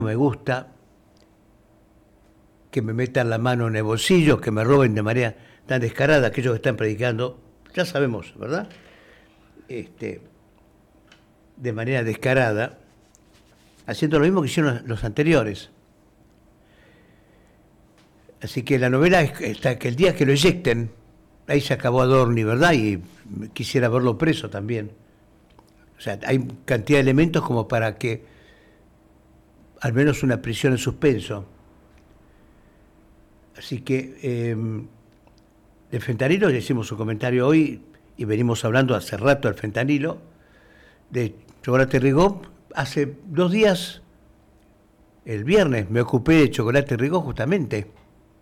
me gusta que me metan la mano en el bolsillo, que me roben de manera tan descarada aquellos que están predicando, ya sabemos, ¿verdad? De manera descarada, haciendo lo mismo que hicieron los anteriores. Así que la novela está que el día que lo eyecten, ahí se acabó Adorni, ¿verdad? Y quisiera verlo preso también. O sea, hay cantidad de elementos como para que al menos una prisión en suspenso. Así que el fentanilo, ya hicimos un comentario hoy y venimos hablando hace rato del fentanilo, de Chocolate Rigó. Hace 2 días, el viernes, me ocupé de Chocolate Rigó justamente.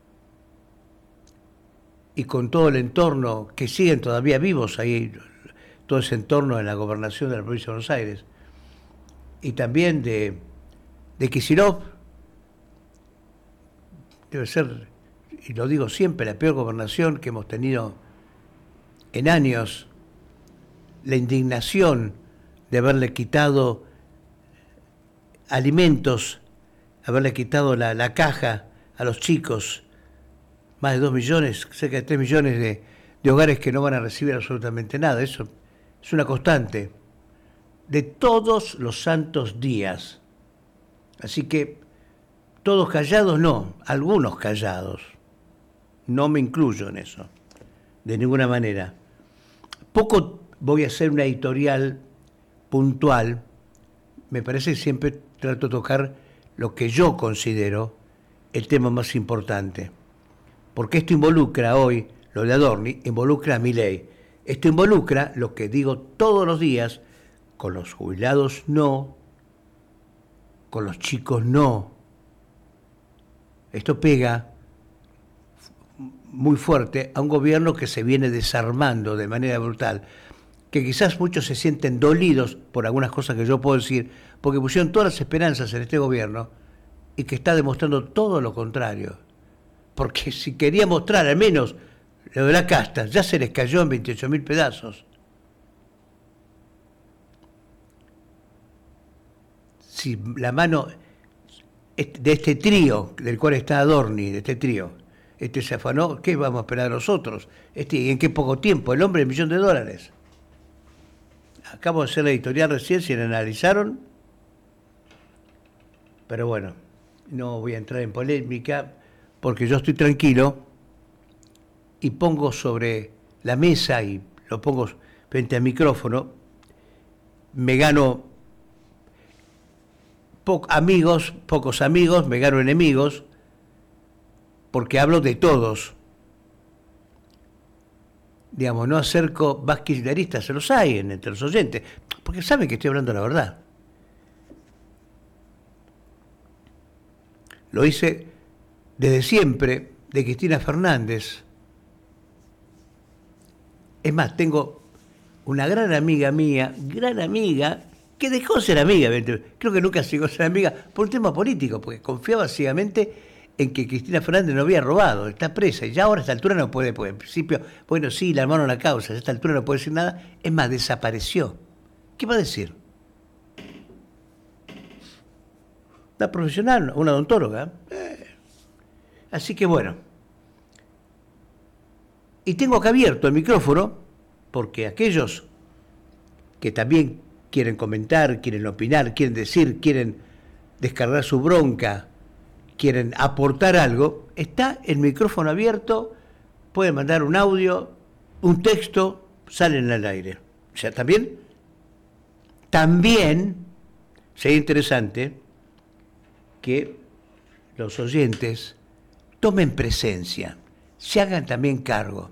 Y con todo el entorno, que siguen todavía vivos ahí, todo ese entorno en la gobernación de la provincia de Buenos Aires. Y también de Kicillof, debe ser, y lo digo siempre, la peor gobernación que hemos tenido en años. La indignación de haberle quitado alimentos, haberle quitado la caja a los chicos, más de 2 millones, cerca de 3 millones de hogares que no van a recibir absolutamente nada. Eso es una constante de todos los santos días. Así que todos callados no, algunos callados. No me incluyo en eso, de ninguna manera. Poco voy a hacer una editorial puntual. Me parece que siempre trato de tocar lo que yo considero el tema más importante. Porque esto involucra hoy, lo de Adorni, involucra a Milei. Esto involucra lo que digo todos los días, con los jubilados no, con los chicos no. Esto pega muy fuerte a un gobierno que se viene desarmando de manera brutal, que quizás muchos se sienten dolidos por algunas cosas que yo puedo decir, porque pusieron todas las esperanzas en este gobierno y que está demostrando todo lo contrario. Porque si quería mostrar al menos lo de la casta, ya se les cayó en 28.000 pedazos. Si la mano de este trío, del cual está Adorni, de este trío, se afanó, ¿qué vamos a esperar nosotros? ¿En qué poco tiempo? El hombre, $1.000.000. Acabo de hacer la editorial recién, si la analizaron, pero bueno, no voy a entrar en polémica, porque yo estoy tranquilo y pongo sobre la mesa y lo pongo frente al micrófono. Me gano pocos amigos, me gano enemigos, porque hablo de todos. Digamos, no acerco más kirchneristas, se los hay entre los oyentes, porque saben que estoy hablando la verdad. Lo hice desde siempre de Cristina Fernández. Es más, tengo una gran amiga mía, que dejó de ser amiga, creo que nunca llegó a ser amiga, por un tema político, porque confiaba ciegamente en que Cristina Fernández no había robado, está presa, y ya ahora a esta altura no puede, porque en principio, bueno, sí, la armaron la causa, a esta altura no puede decir nada, es más, desapareció. ¿Qué va a decir? Una profesional, una odontóloga. Así que bueno. Y tengo acá abierto el micrófono, porque aquellos que también quieren comentar, quieren opinar, quieren decir, quieren descargar su bronca, quieren aportar algo, está el micrófono abierto, pueden mandar un audio, un texto, salen al aire. O sea, también sería interesante que los oyentes tomen presencia, se hagan también cargo.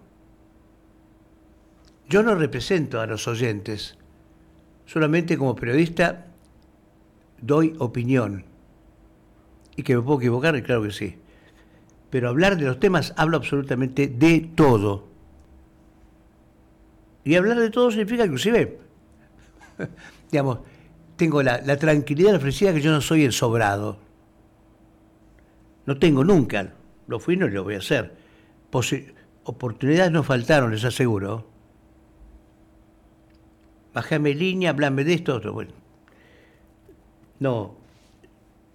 Yo no represento a los oyentes, solamente como periodista doy opinión. Y que me puedo equivocar, claro que sí. Pero hablar de los temas, hablo absolutamente de todo. Y hablar de todo significa inclusive, digamos, tengo la tranquilidad, la felicidad que yo no soy el sobrado. No tengo nunca, lo fui y no lo voy a hacer. Oportunidades no faltaron, les aseguro. Bajame línea, hablame de esto, otro. Bueno, no